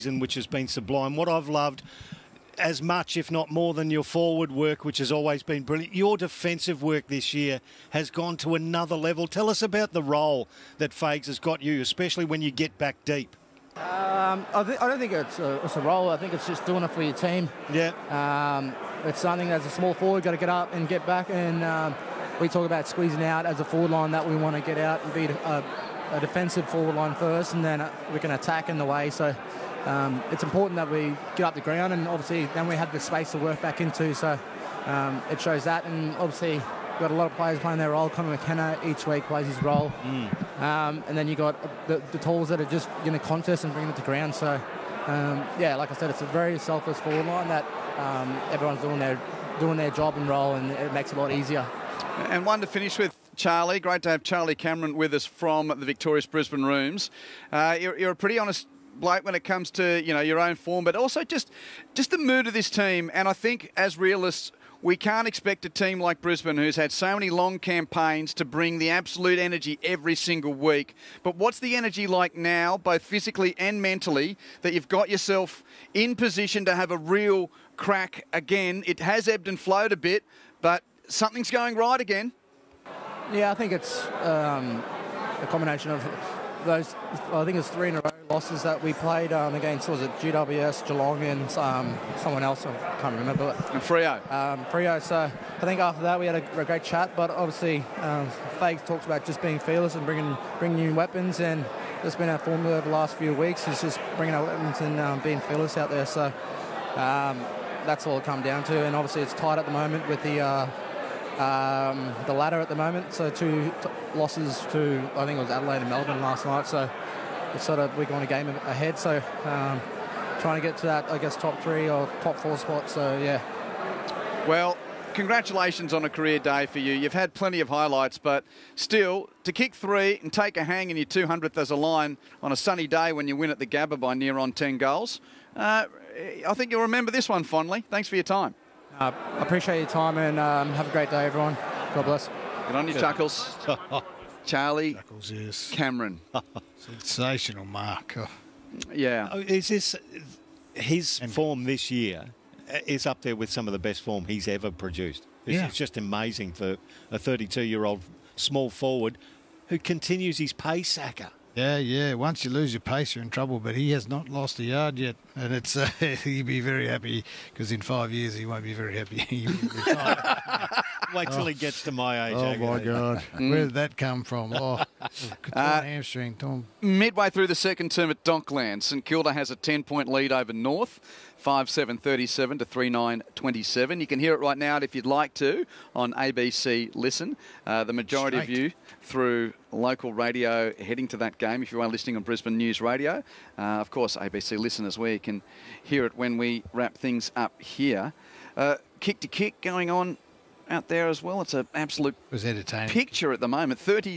which has been sublime. What I've loved as much, if not more, than your forward work, which has always been brilliant, your defensive work this year has gone to another level. Tell us about the role that Fags has got you, especially when you get back deep. I don't think it's a role. I think it's just doing it for your team. Yeah. It's something as a small forward, got to get up and get back. And we talk about squeezing out as a forward line, that we want to get out and be a defensive forward line first, and then we can attack in the way. So it's important that we get up the ground, and obviously then we have the space to work back into. So it shows that, and obviously we've got a lot of players playing their role. Conor McKenna each week plays his role. And then you got the tools that are just in a contest and bringing it to ground. So yeah, like I said, it's a very selfless forward line that everyone's doing their job and role, and it makes it a lot easier. And one to finish with, Charlie. Great to have Charlie Cameron with us from the Victorious Brisbane Rooms. You're a pretty honest bloke when it comes to your own form, but also just the mood of this team. And I think as realists, we can't expect a team like Brisbane, who's had so many long campaigns, to bring the absolute energy every single week. But what's the energy like now, both physically and mentally, that you've got yourself in position to have a real crack again? It has ebbed and flowed a bit, but something's going right again. Yeah, I think it's a combination of those. I think it's 3 in a row losses that we played against. Was it GWS, Geelong, and someone else? I can't remember. And Freo. Freo. So I think after that we had a great chat. But obviously, Fags talks about just being fearless and bringing new weapons, and that's been our formula over the last few weeks. Is just bringing our weapons and being fearless out there. So that's all it comes down to. And obviously, it's tight at the moment with the ladder at the moment. So 2 losses to, I think it was Adelaide and Melbourne last night. So it's sort of, we're going a game ahead. So trying to get to that, I guess, top 3 or top 4 spot. So yeah. Well, congratulations on a career day for you. You've had plenty of highlights, but still, to kick 3 and take a hang in your 200th as a line on a sunny day when you win at the Gabba by near on 10 goals, I think you'll remember this one fondly. Thanks for your time. I appreciate your time, and have a great day, everyone. God bless. Good on you, Chuckles. Charlie Chuckles, yes. Cameron. Sensational, Mark. Oh. Yeah. Is this his form this year is up there with some of the best form he's ever produced? It's just amazing for a 32-year-old small forward who continues his pace, Acker. Yeah. Once you lose your pace, you're in trouble. But he has not lost a yard yet, and it's he'll be very happy, because in 5 years he won't be very happy. He'll be retired. Wait till he gets to my age. Oh my God, where did that come from? Oh, hamstring, Tom. Midway through the second term at Dockland, St Kilda has a 10-point lead over North. 5-7-37 to 3-9-27. You can hear it right now if you'd like to on ABC Listen. The majority of you through local radio heading to that game if you are listening on Brisbane News Radio. Of course, ABC Listen is where you can hear it when we wrap things up here. Kick to kick going on out there as well. It's an absolute picture at the moment.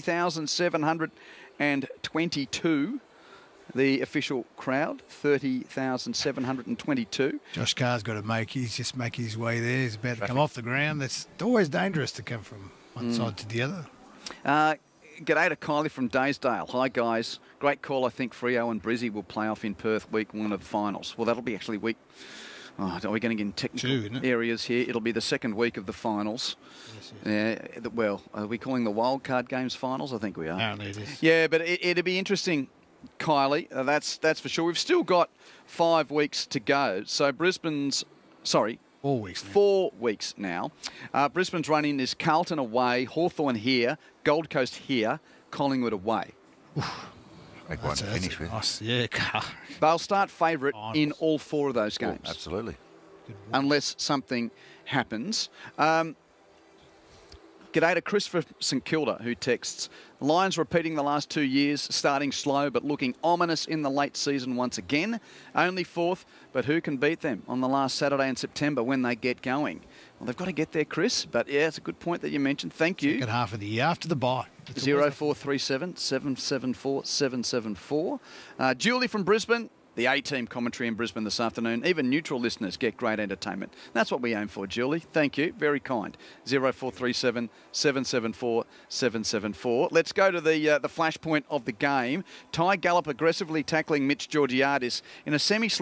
30,722. The official crowd, 30,722. Josh Carr's got to make his way there. He's about to come off the ground. It's always dangerous to come from one side to the other. G'day to Kylie from Daysdale. Hi, guys. Great call. I think Freo and Brizzy will play off in Perth week 1 of the finals. Well, that'll be actually week... Oh, are we going to get in technical areas here? It'll be the second week of the finals. Yes. Well, are we calling the wildcard games finals? I think we are. Apparently it is. Yeah, but it'll be interesting, Kylie. That's for sure. We've still got 5 weeks to go. So Brisbane's... Sorry. 4 weeks now. 4 weeks now. Brisbane's running is Carlton away, Hawthorn here, Gold Coast here, Collingwood away. Great one to finish with. Nice. Yeah. They'll start favourite in all 4 of those games. Oh, absolutely. Unless something happens. G'day to Chris from St Kilda, who texts, Lions repeating the last 2 years, starting slow but looking ominous in the late season once again. Only 4th, but who can beat them on the last Saturday in September when they get going? Well, they've got to get there, Chris, but yeah, it's a good point that you mentioned. Thank you. Second half of the year after the bye. 0437 774 774. Julie from Brisbane, the A-team commentary in Brisbane this afternoon. Even neutral listeners get great entertainment. That's what we aim for, Julie. Thank you. Very kind. 0437 774 774. Let's go to the flashpoint of the game. Ty Gallup aggressively tackling Mitch Georgiadis in a